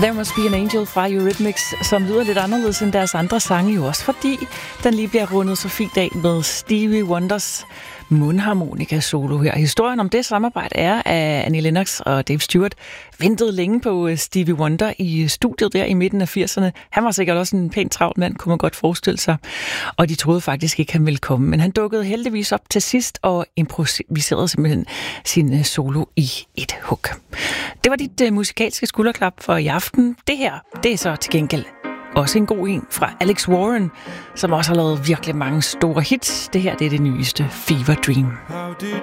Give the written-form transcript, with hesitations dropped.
There Must Be an Angel fra Eurythmics, som lyder lidt anderledes end deres andre sange, jo også fordi den lige bliver rundet så fint af med Stevie Wonders mundharmonika-solo her. Historien om det samarbejde er, at Annie Lennox og Dave Stewart ventede længe på Stevie Wonder i studiet der i midten af 80'erne. Han var sikkert også en pænt travlt mand, kunne man godt forestille sig. Og de troede faktisk ikke, han ville komme. Men han dukkede heldigvis op til sidst og improviserede simpelthen sin solo i et hug. Det var dit musikalske skulderklap for i aften. Det her, det er så til gengæld også en god en fra Alex Warren, som også har lavet virkelig mange store hits. Det her, det er det nyeste, Fever Dream.